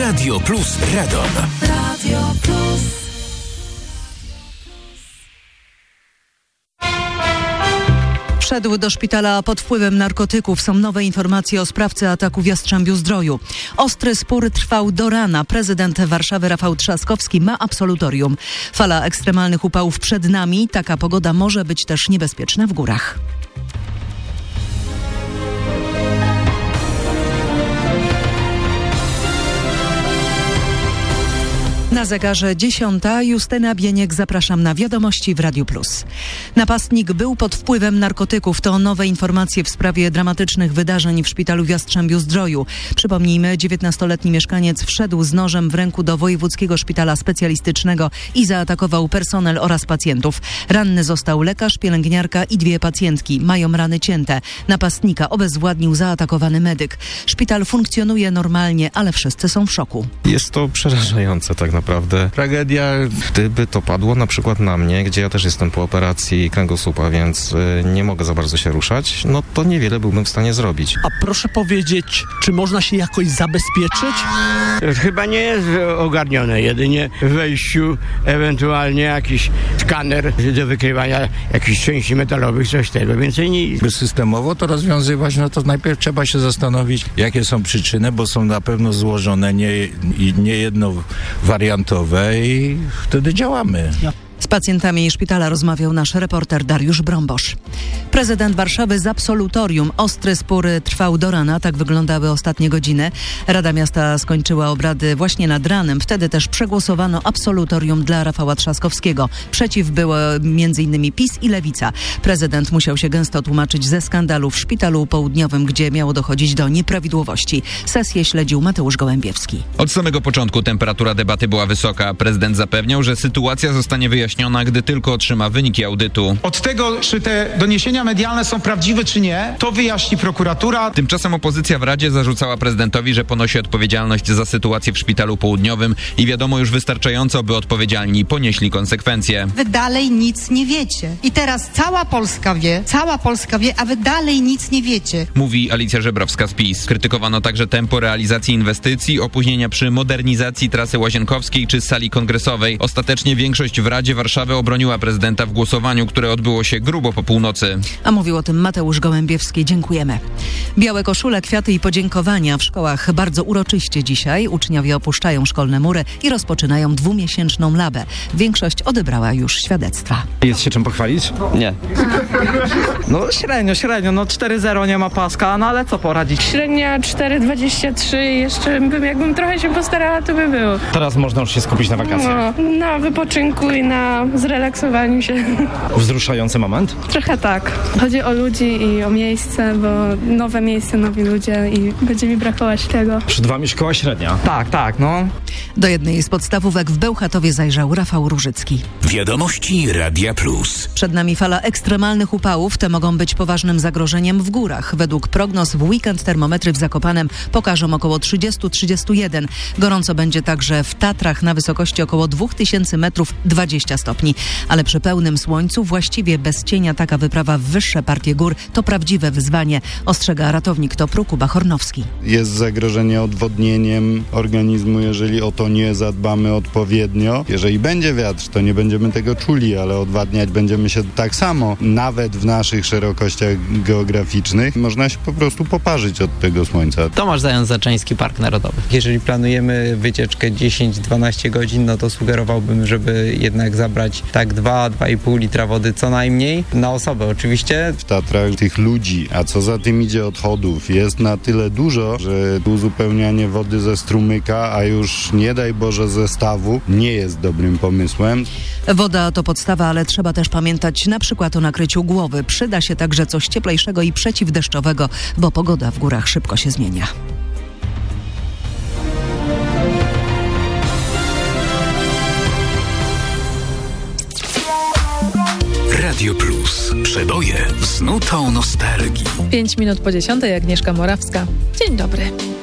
Radio Plus Radom. Radio Plus. Wszedł do szpitala pod wpływem narkotyków. Są nowe informacje o sprawcy ataku w Jastrzębiu-Zdroju. Ostry spór trwał do rana. Prezydent Warszawy Rafał Trzaskowski ma absolutorium. Fala ekstremalnych upałów przed nami. Taka pogoda może być też niebezpieczna w górach. Na zegarze 10. Justyna Bieniek, zapraszam na wiadomości w Radiu Plus. Napastnik był pod wpływem narkotyków. To nowe informacje w sprawie dramatycznych wydarzeń w szpitalu w Jastrzębiu-Zdroju. Przypomnijmy, 19-letni mieszkaniec wszedł z nożem w ręku do Wojewódzkiego Szpitala Specjalistycznego i zaatakował personel oraz pacjentów. Ranny został lekarz, pielęgniarka i 2 pacjentki. Mają rany cięte. Napastnika obezwładnił zaatakowany medyk. Szpital funkcjonuje normalnie, ale wszyscy są w szoku. Jest to przerażające tak naprawdę. Tragedia, gdyby to padło na przykład na mnie, gdzie ja też jestem po operacji kręgosłupa, więc nie mogę za bardzo się ruszać, no to niewiele byłbym w stanie zrobić. A proszę powiedzieć, czy można się jakoś zabezpieczyć? Chyba nie jest ogarnione, jedynie w wejściu ewentualnie jakiś skaner do wykrywania jakichś części metalowych, coś tego, więcej nic. By systemowo to rozwiązywać, no to najpierw trzeba się zastanowić, jakie są przyczyny, bo są na pewno złożone niejednowariantowe i wtedy działamy. Z pacjentami szpitala rozmawiał nasz reporter Dariusz Brąbosz. Prezydent Warszawy z absolutorium. Ostry spór trwał do rana, tak wyglądały ostatnie godziny. Rada Miasta skończyła obrady właśnie nad ranem. Wtedy też przegłosowano absolutorium dla Rafała Trzaskowskiego. Przeciw było m.in. PiS i Lewica. Prezydent musiał się gęsto tłumaczyć ze skandalu w Szpitalu Południowym, gdzie miało dochodzić do nieprawidłowości. Sesję śledził Mateusz Gołębiewski. Od samego początku temperatura debaty była wysoka. Prezydent zapewniał, że sytuacja zostanie wyjaśniona, gdy tylko otrzyma wyniki audytu. Od tego, czy te doniesienia medialne są prawdziwe, czy nie, to wyjaśni prokuratura. Tymczasem opozycja w Radzie zarzucała prezydentowi, że ponosi odpowiedzialność za sytuację w Szpitalu Południowym i wiadomo już wystarczająco, by odpowiedzialni ponieśli konsekwencje. Wy dalej nic nie wiecie. I teraz cała Polska wie, a wy dalej nic nie wiecie. Mówi Alicja Żebrowska z PiS. Krytykowano także tempo realizacji inwestycji, opóźnienia przy modernizacji trasy Łazienkowskiej czy sali kongresowej. Ostatecznie większość w Radzie Warszawy obroniła prezydenta w głosowaniu, które odbyło się grubo po północy. A mówił o tym Mateusz Gołębiewski. Dziękujemy. Białe koszule, kwiaty i podziękowania w szkołach bardzo uroczyście dzisiaj. Uczniowie opuszczają szkolne mury i rozpoczynają 2-miesięczną labę. Większość odebrała już świadectwa. Jest się czym pochwalić? Nie. No średnio. No 4,0 nie ma paska, no ale co poradzić? Średnia 4,23. Jeszcze jakbym trochę się postarała, to by było. Teraz można już się skupić na wakacjach. No, na wypoczynku i na zrelaksowaniu się. Wzruszający moment? Trochę tak. Chodzi o ludzi i o miejsce, bo nowe miejsce, nowi ludzie i będzie mi brakować tego. Przed wami szkoła średnia. Tak, no. Do jednej z podstawówek w Bełchatowie zajrzał Rafał Różycki. Wiadomości Radia Plus. Przed nami fala ekstremalnych upałów. Te mogą być poważnym zagrożeniem w górach. Według prognoz w weekend termometry w Zakopanem pokażą około 30-31. Gorąco będzie także w Tatrach na wysokości około 2000 metrów 20 stopni. Ale przy pełnym słońcu właściwie bez cienia taka wyprawa w wyższe partie gór to prawdziwe wyzwanie, ostrzega ratownik TOPR-u Kuba Hornowski. Jest zagrożenie odwodnieniem organizmu, jeżeli o to nie zadbamy odpowiednio. Jeżeli będzie wiatr, to nie będziemy tego czuli, ale odwadniać będziemy się tak samo. Nawet w naszych szerokościach geograficznych można się po prostu poparzyć od tego słońca. Tomasz Zając-Zaczyński, Park Narodowy. Jeżeli planujemy wycieczkę 10-12 godzin, no to sugerowałbym, żeby jednak zabrać tak 2-2,5 litra wody co najmniej na osobę oczywiście. W Tatrach tych ludzi, a co za tym idzie odchodów, jest na tyle dużo, że uzupełnianie wody ze strumyka, a już nie daj Boże ze stawu, nie jest dobrym pomysłem. Woda to podstawa, ale trzeba też pamiętać na przykład o nakryciu głowy. Przyda się także coś cieplejszego i przeciwdeszczowego, bo pogoda w górach szybko się zmienia. Radio Plus. Przeboje z nutą nostalgii. 5 minut po 10:00, Agnieszka Morawska. Dzień dobry.